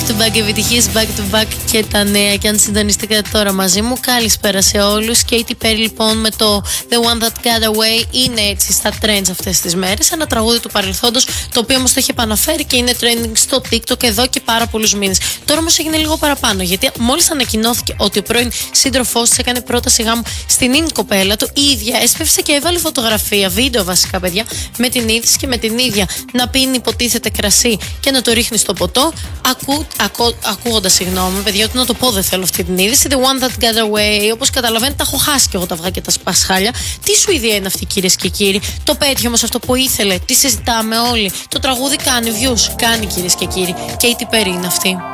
Back to back επιτυχίες, back to back και τα νέα. Και αν συντονιστήκατε τώρα μαζί μου, καλησπέρα σε όλους. Katy Perry λοιπόν με το The One That Got Away είναι έτσι στα trends αυτές τις μέρες. Ένα τραγούδι του παρελθόντος, το οποίο όμως το έχει επαναφέρει και είναι trending στο TikTok εδώ και πάρα πολλούς μήνες. Τώρα όμως έγινε λίγο παραπάνω, γιατί μόλις ανακοινώθηκε ότι ο πρώην σύντροφός της έκανε πρόταση γάμου στην ίνη κοπέλα του, η ίδια έσπευσε και έβαλε φωτογραφία, βίντεο βασικά παιδιά, με την είδηση και με την ίδια να πίνει υποτίθεται κρασί και να το ρίχνει στο ποτό. Ακούγοντας, συγγνώμη, παιδιά, ότι να το πω δεν θέλω αυτή την είδηση. The One That Got Away, όπως καταλαβαίνετε, τα έχω χάσει και εγώ τα αυγά και τα πασχάλια. Τι Σουηδία είναι αυτή, κυρίες και κύριοι. Το πέτυχε όμως αυτό που ήθελε. Τι συζητάμε όλοι. Το τραγούδι κάνει views. Κάνει, κυρίες και κύριοι. Katy Perry είναι αυτή.